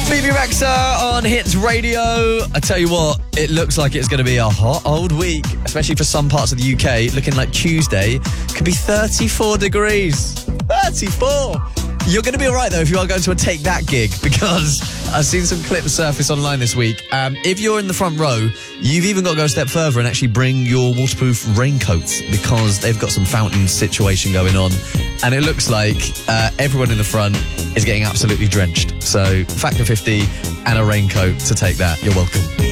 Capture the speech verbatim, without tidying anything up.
Phoebe Rexa on Hits Radio. I tell you what, it looks like it's going to be a hot old week, especially for some parts of the U K. Looking like Tuesday could be thirty-four degrees. thirty-four. You're going to be all right, though, if you are going to a Take That gig, because I've seen some clips surface online this week. Um, if you're in the front row, you've even got to go a step further and actually bring your waterproof raincoats, because they've got some fountain situation going on. And it looks like uh, everyone in the front is getting absolutely drenched. So, factor fifty and a raincoat to Take That. You're welcome.